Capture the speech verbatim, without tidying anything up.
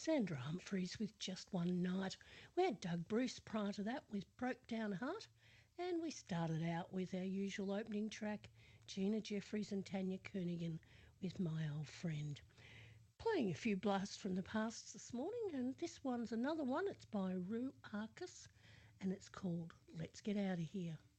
Sandra Humphreys with Just One Night. We had Doug Bruce prior to that with Broke Down Heart, and we started out with our usual opening track, Gina Jeffries and Tanya Kernaghan with My Old Friend. Playing a few blasts from the past this morning, and this one's another one. It's by Rue Arcus, and it's called Let's Get Out of Here.